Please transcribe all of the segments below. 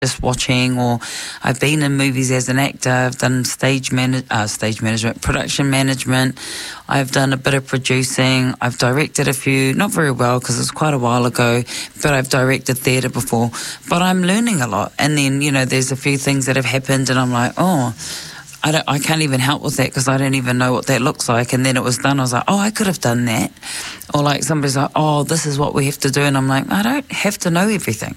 just watching, or I've been in movies as an actor. I've done stage management, production management. I've done a bit of producing. I've directed a few, not very well because it was quite a while ago, but I've directed theatre before. But I'm learning a lot. And then, there's a few things that have happened and I'm like, I can't even help with that because I don't even know what that looks like. And then it was done. I was like, I could have done that. Or like somebody's like, this is what we have to do. And I'm like, I don't have to know everything,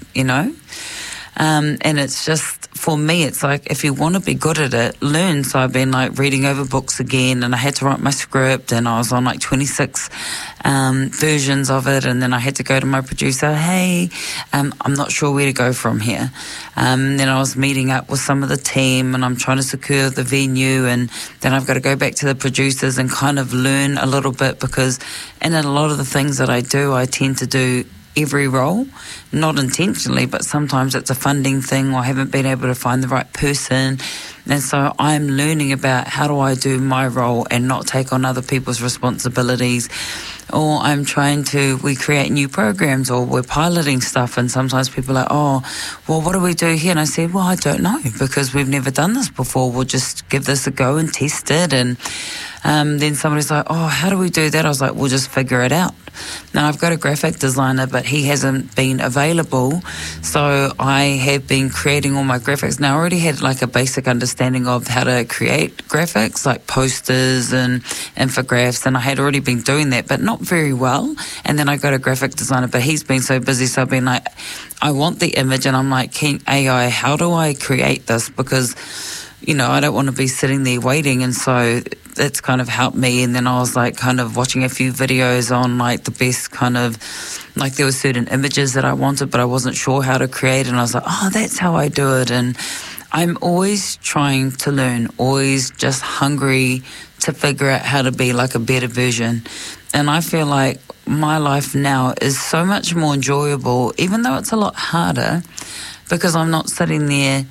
and it's just, for me, it's like, if you want to be good at it, learn. So I've been like reading over books again, and I had to write my script, and I was on like 26 versions of it. And then I had to go to my producer, hey, I'm not sure where to go from here. Then I was meeting up with some of the team, and I'm trying to secure the venue, and then I've got to go back to the producers and kind of learn a little bit, because in a lot of the things that I do, I tend to do every role, not intentionally, but sometimes it's a funding thing, or I haven't been able to find the right person. And so I'm learning about how do I do my role and not take on other people's responsibilities. Or I'm we create new programs, or we're piloting stuff, and sometimes people are like, what do we do here? And I said, I don't know, because we've never done this before. We'll just give this a go and test it. And then somebody's like, how do we do that? I was like, we'll just figure it out. Now, I've got a graphic designer, but he hasn't been available, so I have been creating all my graphics. Now, I already had like a basic understanding of how to create graphics, like posters and infographics, and I had already been doing that, but not very well. And then I got a graphic designer, but he's been so busy, so I've been like, I want the image, and I'm like, AI, how do I create this? Because I don't want to be sitting there waiting. And so that's kind of helped me. And then I was like kind of watching a few videos on like the best kind of, like there were certain images that I wanted, but I wasn't sure how to create. And I was like, that's how I do it. And I'm always trying to learn, always just hungry to figure out how to be like a better version. And I feel like my life now is so much more enjoyable, even though it's a lot harder, because I'm not sitting there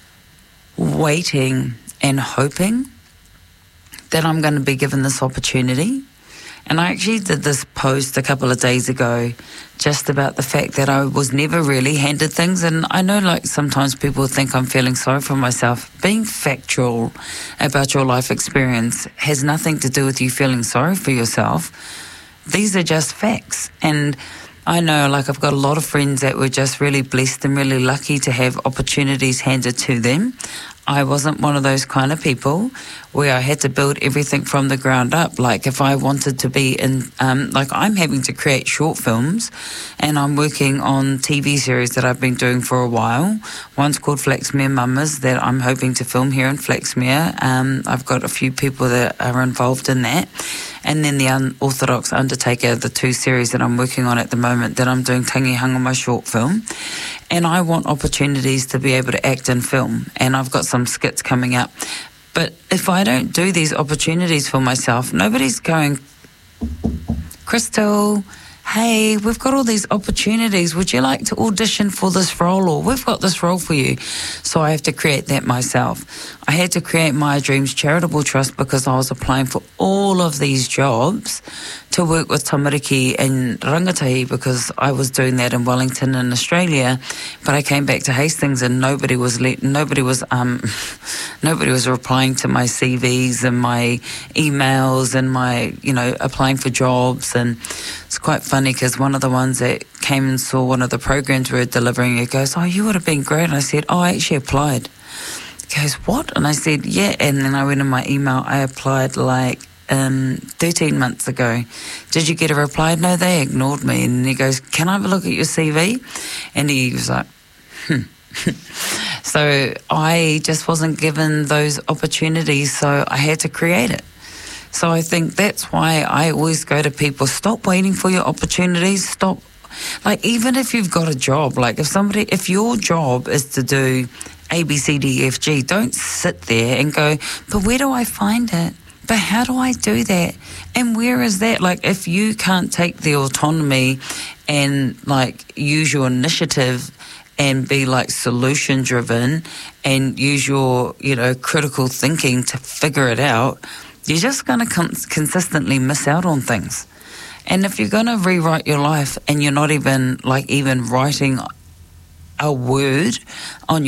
waiting and hoping that I'm going to be given this opportunity. And I actually did this post a couple of days ago just about the fact that I was never really handed things. And I know like sometimes people think I'm feeling sorry for myself. Being factual about your life experience has nothing to do with you feeling sorry for yourself. These are just facts. And I know, like, I've got a lot of friends that were just really blessed and really lucky to have opportunities handed to them. I wasn't one of those kind of people where I had to build everything from the ground up. Like, if I wanted to be in, like, I'm having to create short films, and I'm working on TV series that I've been doing for a while. One's called Flaxmere Mamas that I'm hoping to film here in Flaxmere. I've got a few people that are involved in that. And then the Unorthodox Undertaker, the 2 series that I'm working on at the moment, that I'm doing Tangihanga, my short film. And I want opportunities to be able to act and film. And I've got some skits coming up. But if I don't do these opportunities for myself, nobody's going, Crystal, hey, we've got all these opportunities. Would you like to audition for this role? Or we've got this role for you. So I have to create that myself. I had to create My Dreams Charitable Trust because I was applying for all of these jobs to work with tamariki and rangatahi, because I was doing that in Wellington in Australia. But I came back to Hastings and nobody was replying to my CVs and my emails and my, applying for jobs. And it's quite funny because one of the ones that came and saw one of the programs we were delivering, it goes, you would have been great. And I said, I actually applied. He goes, what? And I said, yeah. And then I went in my email, I applied 13 months ago. Did you get a reply? No, they ignored me. And he goes, can I have a look at your CV? And he was like, So I just wasn't given those opportunities, so I had to create it. So I think that's why I always go to people, stop waiting for your opportunities, stop. Like, even if you've got a job, like if your job is to do A, B, C, D, F, G, don't sit there and go, but where do I find it? But how do I do that? And where is that? Like, if you can't take the autonomy and, like, use your initiative and be, like, solution-driven and use your, critical thinking to figure it out, you're just going to consistently miss out on things. And if you're going to rewrite your life and you're not even writing a word on